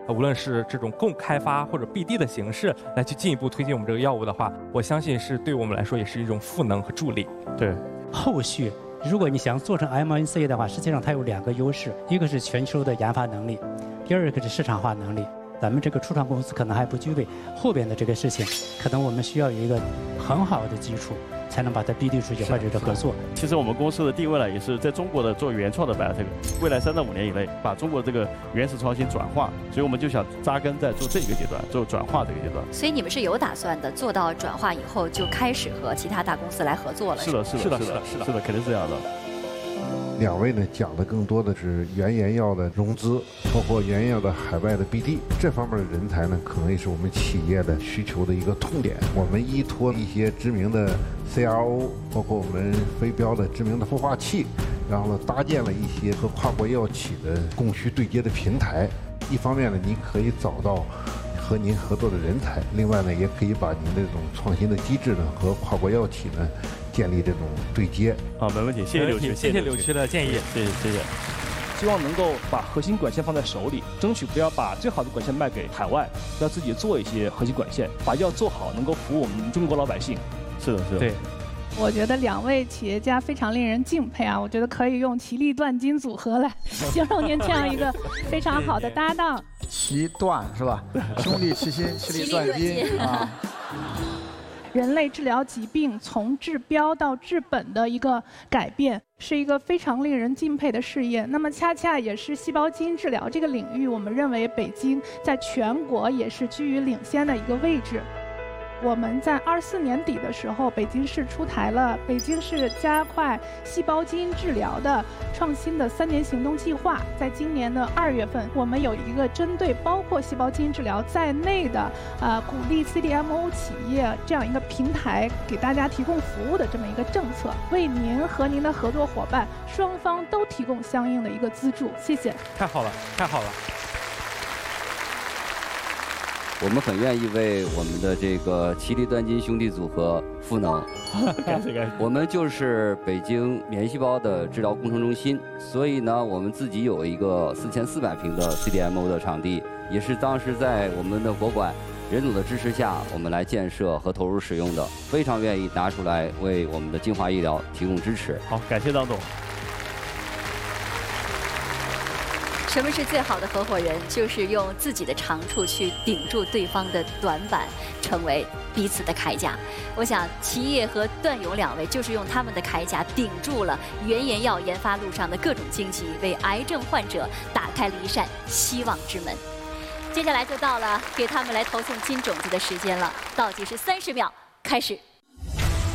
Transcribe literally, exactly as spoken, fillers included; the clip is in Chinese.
无论是这种共开发或者 B D 的形式来去进一步推进我们这个药物的话，我相信是对我们来说也是一种赋能和助力。 对， 后续如果你想做成 M N C 的话，实际上它有两个优势，一个是全球的研发能力，第二个是市场化能力。咱们这个初创公司可能还不具备，后边的这个事情，可能我们需要有一个很好的基础，才能把它 B D 出去或者是合作。 其实我们公司的定位呢，也是在中国的做原创的 biotech， 未来三到五年以内把中国这个原始创新转化，所以我们就想扎根在做这个阶段，做转化这个阶段。 所以你们是有打算的，做到转化以后就开始和其他大公司来合作了。 是的，是的，是的，是的，是的，肯定是这样的。 两位呢讲的更多的是原研药的融资，包括原研药的海外的 B D 这方面的人才呢，可能也是我们企业的需求的一个痛点。我们依托一些知名的 C R O， 包括我们非标的知名的孵化器，然后呢搭建了一些和跨国药企的供需对接的平台。一方面呢，您可以找到和您合作的人才，另外呢，也可以把您这种创新的机制呢和跨国药企呢建立这种对接。 啊，没问题，谢谢柳渠， 谢谢柳渠的建议， 谢谢谢谢。 希望能够把核心管线放在手里，争取不要把最好的管线卖给海外，要自己做一些核心管线，把药做好，能够服务我们中国老百姓。 是的，是的。 对。 我觉得两位企业家非常令人敬佩啊！我觉得可以用齐力断金组合来形容您这样一个非常好的搭档。 齐断是吧？兄弟齐心，齐力断金啊！ 人类治疗疾病从治标到治本的一个改变，是一个非常令人敬佩的事业。那么恰恰也是细胞基因治疗这个领域，我们认为北京在全国也是居于领先的一个位置。我们在二四年底的时候，北京市出台了北京市加快细胞基因治疗的创新的三年行动计划。在今年的二月份，我们有一个针对包括细胞基因治疗在内的，呃，鼓励 C D M O 企业这样一个平台，给大家提供服务的这么一个政策，为您和您的合作伙伴双方都提供相应的一个资助。谢谢。 太好了，太好了。 我们很愿意为我们的这个齐力断金兄弟组合赋能。 感谢感谢。 我们就是北京免疫细胞的治疗工程中心，所以呢，我们自己有一个四千四百平的 C D M O 的场地，也是当时在我们的国管任总的支持下，我们来建设和投入使用的，非常愿意拿出来为我们的精华医疗提供支持。 好，感谢张总。 什么是最好的合伙人？就是用自己的长处去顶住对方的短板，成为彼此的铠甲。我想齐烨和段勇两位就是用他们的铠甲顶住了原研药研发路上的各种荆棘，为癌症患者打开了一扇希望之门。接下来就到了给他们来投送金种子的时间了，倒计时三十秒，开始。